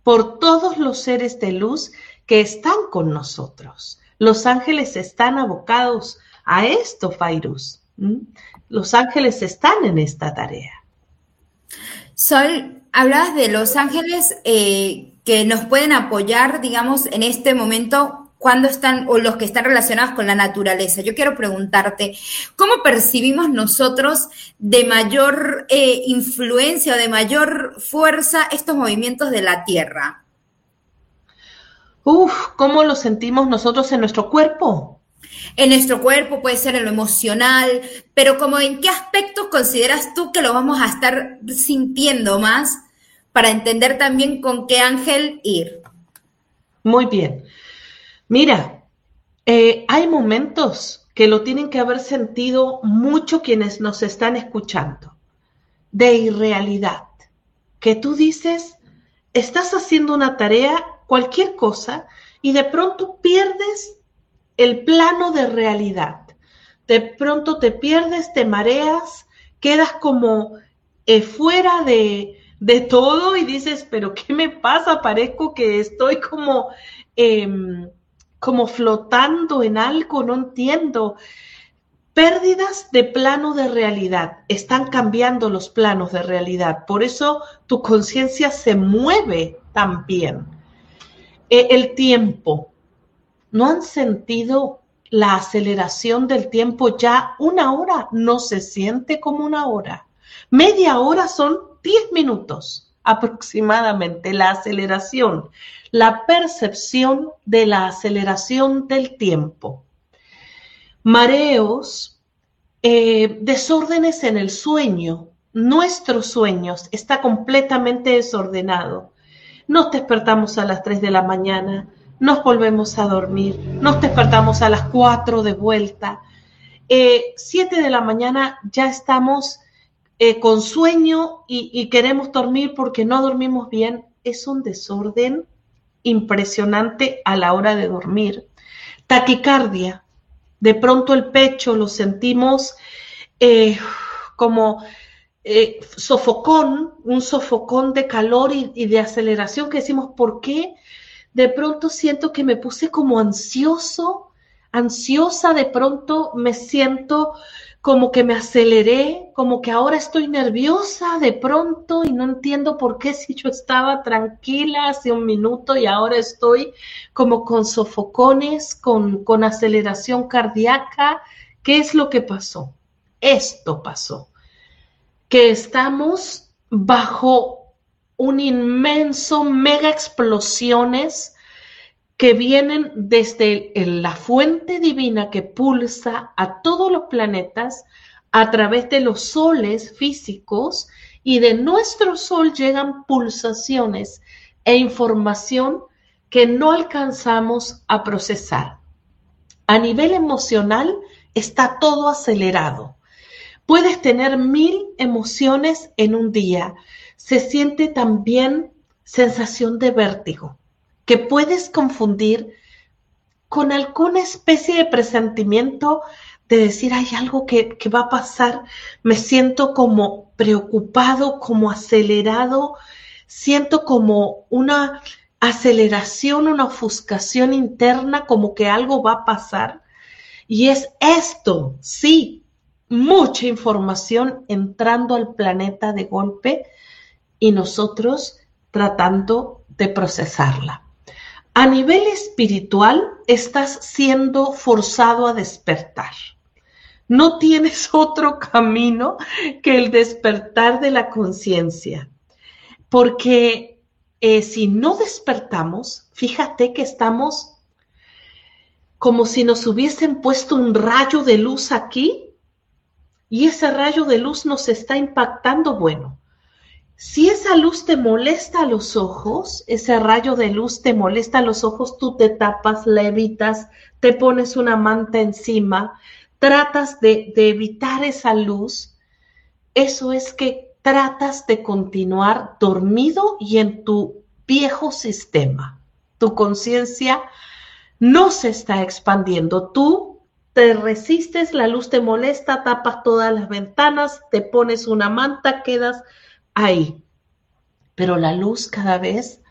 por todos los seres de luz que están con nosotros. Los ángeles están abocados a esto, Fairuz. Los ángeles están en esta tarea. Sol, hablabas de los ángeles que nos pueden apoyar, digamos, en este momento cuando están, o los que están relacionados con la naturaleza. Yo quiero preguntarte, ¿cómo percibimos nosotros de mayor influencia o de mayor fuerza estos movimientos de la Tierra? ¿Cómo lo sentimos nosotros en nuestro cuerpo? En nuestro cuerpo, puede ser en lo emocional, pero como en qué aspectos consideras tú que lo vamos a estar sintiendo más para entender también con qué ángel ir. Muy bien. Mira, hay momentos que lo tienen que haber sentido mucho quienes nos están escuchando, de irrealidad, que tú dices, estás haciendo una tarea, cualquier cosa, y de pronto pierdes el plano de realidad. De pronto te pierdes, te mareas, quedas como fuera de todo y dices, pero ¿qué me pasa? Parezco que estoy como flotando en algo, no entiendo. Pérdidas de plano de realidad, están cambiando los planos de realidad, por eso tu conciencia se mueve también. El tiempo, ¿no han sentido la aceleración del tiempo? Ya una hora no se siente como una hora. Media hora son 10 minutos aproximadamente. La aceleración, la percepción de la aceleración del tiempo. Mareos, desórdenes en el sueño. Nuestros sueños está completamente desordenado. Nos despertamos a las 3 de la mañana, nos volvemos a dormir, nos despertamos a las 4 de vuelta. 7 de la mañana ya estamos con sueño y queremos dormir porque no dormimos bien. Es un desorden impresionante a la hora de dormir. Taquicardia. De pronto el pecho lo sentimos como sofocón, un sofocón de calor y de aceleración que decimos, ¿por qué? De pronto siento que me puse como ansiosa, de pronto me siento como que me aceleré, como que ahora estoy nerviosa de pronto y no entiendo por qué si yo estaba tranquila hace un minuto y ahora estoy como con sofocones, con aceleración cardíaca. ¿Qué es lo que pasó? Esto pasó, que estamos bajo un inmenso mega explosiones que vienen desde la fuente divina que pulsa a todos los planetas a través de los soles físicos, y de nuestro sol llegan pulsaciones e información que no alcanzamos a procesar. A nivel emocional está todo acelerado. Puedes tener 1000 emociones en un día. Se siente también sensación de vértigo, que puedes confundir con alguna especie de presentimiento de decir, hay algo que va a pasar. Me siento como preocupado, como acelerado, siento como una aceleración, una ofuscación interna, como que algo va a pasar. Y es esto, sí, mucha información entrando al planeta de golpe y nosotros tratando de procesarla. A nivel espiritual, estás siendo forzado a despertar. No tienes otro camino que el despertar de la conciencia. Porque si no despertamos, fíjate que estamos como si nos hubiesen puesto un rayo de luz aquí y ese rayo de luz nos está impactando. Bueno, si esa luz te molesta a los ojos, ese rayo de luz te molesta a los ojos, tú te tapas, la evitas, te pones una manta encima, tratas de evitar esa luz. Eso es que tratas de continuar dormido y en tu viejo sistema. Tu conciencia no se está expandiendo. Tú te resistes, la luz te molesta, tapas todas las ventanas, te pones una manta, quedas ahí. Pero la luz cada vez